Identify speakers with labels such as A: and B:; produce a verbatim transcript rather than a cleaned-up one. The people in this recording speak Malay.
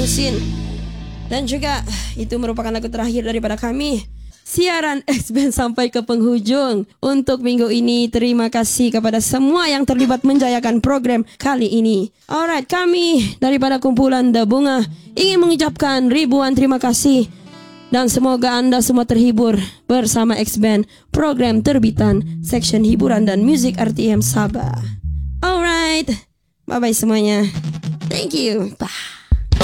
A: terusin. Dan juga itu merupakan lagu terakhir daripada kami. Siaran X-Band sampai ke penghujung untuk minggu ini. Terima kasih kepada semua yang terlibat menjayakan program kali ini. Alright, kami daripada kumpulan The Bunga ingin mengucapkan ribuan terima kasih. Dan semoga anda semua terhibur bersama X-Band, program terbitan Section Hiburan dan Musik R T M Sabah. Alright, bye-bye semuanya. Thank you. Bye.